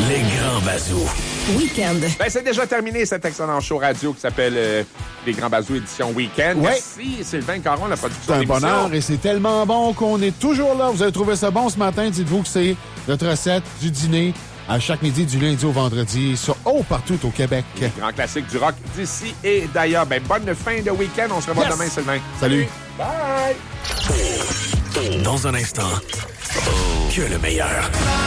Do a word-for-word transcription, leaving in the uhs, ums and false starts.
Les Grands Bazous. Week-end. Ben, c'est déjà terminé cet excellent show radio qui s'appelle euh, Les Grands Bazous édition Week-end. Ouais. Merci Sylvain Caron, la production C'est un de l'émission. bonheur et c'est tellement bon qu'on est toujours là. Vous avez trouvé ça bon ce matin. Dites-vous que c'est notre recette du dîner à chaque midi du lundi au vendredi sur Oh partout au Québec. Grand classique du rock d'ici et d'ailleurs. Ben, bonne fin de week-end. On se revoit Yes. demain, Sylvain. Salut. Bye! Dans un instant, que le meilleur.